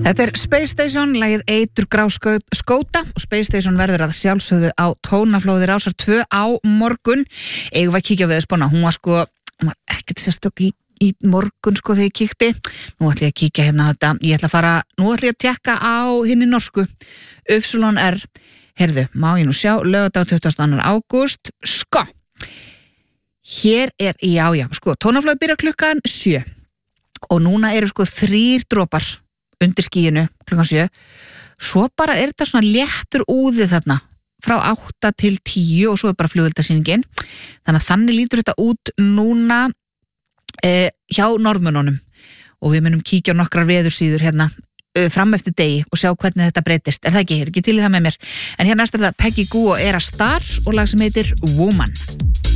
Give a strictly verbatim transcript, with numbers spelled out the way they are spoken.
Þetta er Space Station, lagið Eitur grá skóta og Space Station verður að sjálfsögðu á tónaflóði Rásar tvö á morgun. Eigum við að kíkja við spána, hún var sko, hún var ekkert sérstök í, í morgun sko þegar ég kíkti. Nú ætla ég að kíkja hérna á þetta, ég ætla að fara, nú ætla ég að tekka á hinni norsku, Ufsulon R. Herðu, má ég nú sjá, laugardag tuttugasta og annan ágúst, sko. Hér er, já, já, sko, tónaflóði byrjar klukkan sjö og núna eru sko þrír dropar undir skíinu klukkan sjö. Svo bara er þetta svona léttur úðið þarna frá átta til tíu og svo er bara flugveldasýningin. Þannig að þannig lítur þetta út núna eh, hjá Norðmönnunum og við munum kíkja á nokkrar veðursíður hérna eh, fram eftir degi og sjá hvernig þetta breytist. Er það ekki? Er ekki til í það með mér? En hérna næst er það Peggy Gou og Era Star og lag sem heitir Woman.